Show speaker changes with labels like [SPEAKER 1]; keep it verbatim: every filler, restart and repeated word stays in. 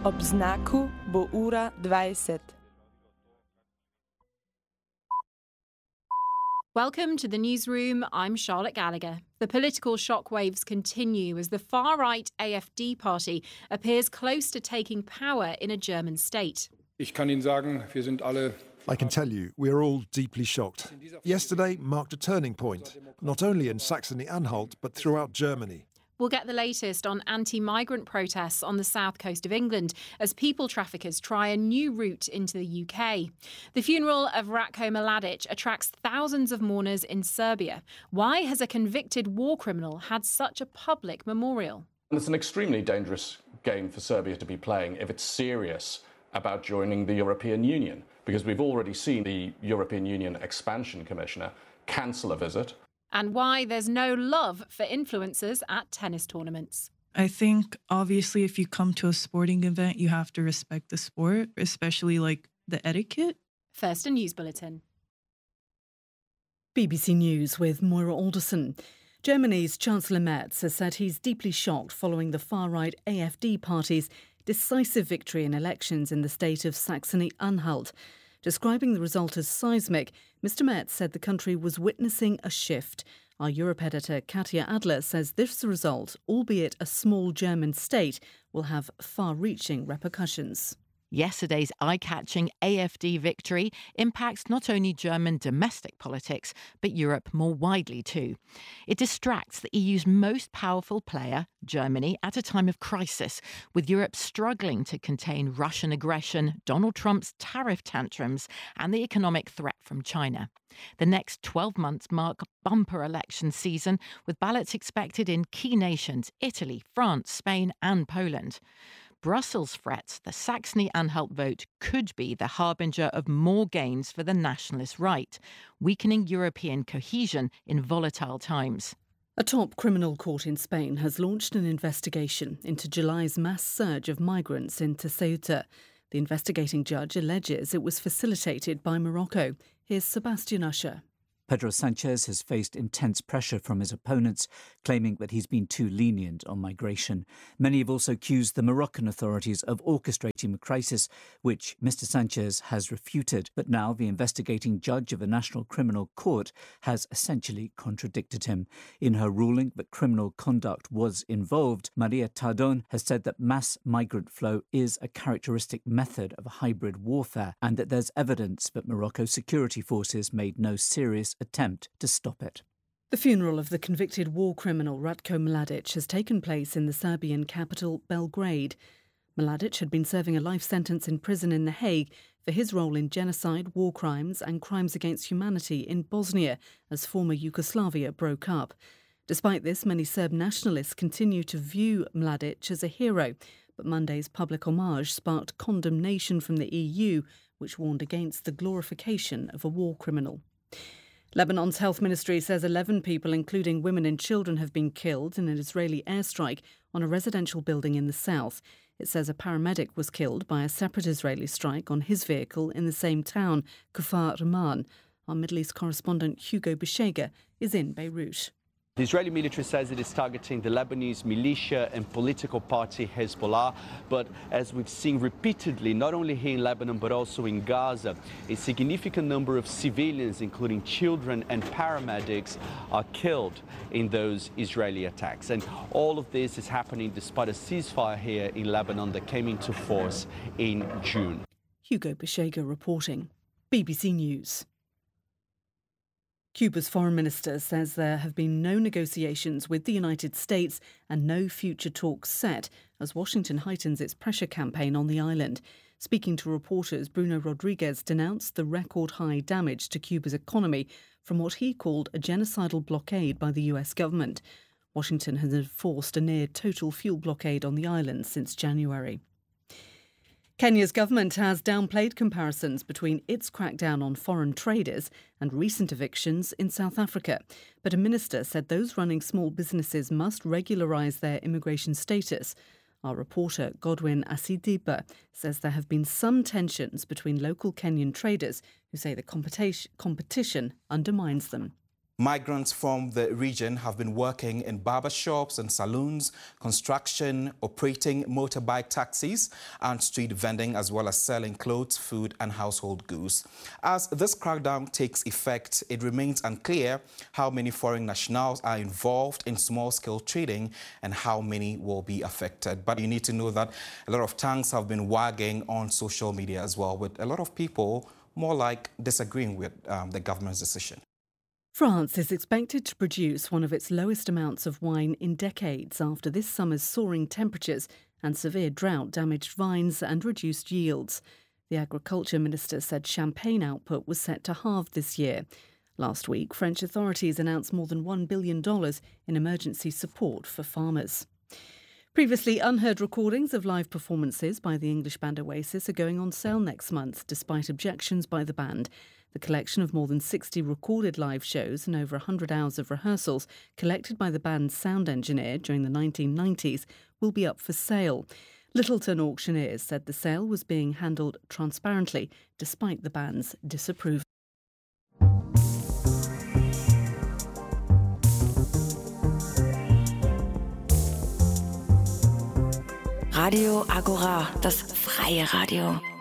[SPEAKER 1] Ob znaku bo ura dvajset.
[SPEAKER 2] Welcome to the newsroom. I'm Charlotte Gallagher. The political shockwaves continue as the far-right A F D party appears close to taking power in a German state.
[SPEAKER 3] Ich kann Ihnen sagen, wir sind alle
[SPEAKER 4] I can tell you, we are all deeply shocked. Yesterday marked a turning point, not only in Saxony-Anhalt, but throughout Germany.
[SPEAKER 2] We'll get the latest on anti-migrant protests on the south coast of England as people traffickers try a new route into the U K. The funeral of Ratko Mladic attracts thousands of mourners in Serbia. Why has a convicted war criminal had such a public memorial?
[SPEAKER 5] It's an extremely dangerous game for Serbia to be playing if it's serious about joining the European Union, because we've already seen the European Union Expansion Commissioner cancel a visit.
[SPEAKER 2] And why there's no love for influencers at tennis tournaments.
[SPEAKER 6] I think, obviously, if you come to a sporting event, you have to respect the sport, especially, like, the etiquette.
[SPEAKER 2] First, a news bulletin.
[SPEAKER 7] B B C News with Moira Alderson. Germany's Chancellor Merz has said he's deeply shocked following the far-right A F D party's decisive victory in elections in the state of Saxony-Anhalt. Describing the result as seismic, Mister Merz said the country was witnessing a shift. Our Europe editor Katja Adler says this result, albeit a small German state, will have far-reaching repercussions.
[SPEAKER 8] Yesterday's eye-catching A F D victory impacts not only German domestic politics, but Europe more widely too. It distracts the E U's most powerful player, Germany, at a time of crisis, with Europe struggling to contain Russian aggression, Donald Trump's tariff tantrums, and the economic threat from China. The next twelve months mark bumper election season, with ballots expected in key nations Italy, France, Spain and Poland. Brussels frets the Saxony-Anhalt vote could be the harbinger of more gains for the nationalist right, weakening European cohesion in volatile times.
[SPEAKER 7] A top criminal court in Spain has launched an investigation into July's mass surge of migrants into Ceuta. The investigating judge alleges it was facilitated by Morocco. Here's Sebastian Usher.
[SPEAKER 9] Pedro Sanchez has faced intense pressure from his opponents, claiming that he's been too lenient on migration. Many have also accused the Moroccan authorities of orchestrating the crisis, which Mister Sanchez has refuted. But now the investigating judge of the National Criminal Court has essentially contradicted him. In her ruling that criminal conduct was involved, Maria Tardon has said that mass migrant flow is a characteristic method of hybrid warfare and that there's evidence that Morocco's security forces made no serious attempt to stop it.
[SPEAKER 7] The funeral of the convicted war criminal Ratko Mladic has taken place in the Serbian capital, Belgrade. Mladic had been serving a life sentence in prison in The Hague for his role in genocide, war crimes and crimes against humanity in Bosnia as former Yugoslavia broke up. Despite this, many Serb nationalists continue to view Mladic as a hero, but Monday's public homage sparked condemnation from the E U, which warned against the glorification of a war criminal. Lebanon's health ministry says eleven people, including women and children, have been killed in an Israeli airstrike on a residential building in the south. It says a paramedic was killed by a separate Israeli strike on his vehicle in the same town, Kfar Raman. Our Middle East correspondent Hugo Beshega is in Beirut.
[SPEAKER 10] The Israeli military says it is targeting the Lebanese militia and political party Hezbollah. But as we've seen repeatedly, not only here in Lebanon, but also in Gaza, a significant number of civilians, including children and paramedics, are killed in those Israeli attacks. And all of this is happening despite a ceasefire here in Lebanon that came into force in June.
[SPEAKER 7] Hugo Beshega reporting. B B C News. Cuba's foreign minister says there have been no negotiations with the United States and no future talks set as Washington heightens its pressure campaign on the island. Speaking to reporters, Bruno Rodriguez denounced the record-high damage to Cuba's economy from what he called a genocidal blockade by the U S government. Washington has enforced a near-total fuel blockade on the island since January. Kenya's government has downplayed comparisons between its crackdown on foreign traders and recent evictions in South Africa. But a minister said those running small businesses must regularise their immigration status. Our reporter Godwin Asidiba says there have been some tensions between local Kenyan traders who say the competition, competition undermines them.
[SPEAKER 11] Migrants from the region have been working in barber shops and saloons, construction, operating motorbike taxis and street vending, as well as selling clothes, food and household goods. As this crackdown takes effect, it remains unclear how many foreign nationals are involved in small-scale trading and how many will be affected. But you need to know that a lot of tongues have been wagging on social media as well, with a lot of people more like disagreeing with um, the government's decision.
[SPEAKER 7] France is expected to produce one of its lowest amounts of wine in decades after this summer's soaring temperatures and severe drought damaged vines and reduced yields. The agriculture minister said champagne output was set to halve this year. Last week, French authorities announced more than one billion dollars in emergency support for farmers. Previously unheard recordings of live performances by the English band Oasis are going on sale next month, despite objections by the band. The collection of more than sixty recorded live shows and over one hundred hours of rehearsals collected by the band's sound engineer during the nineteen nineties will be up for sale. Littleton auctioneers said the sale was being handled transparently, despite the band's disapproval.
[SPEAKER 12] Radio Agora, das freie Radio.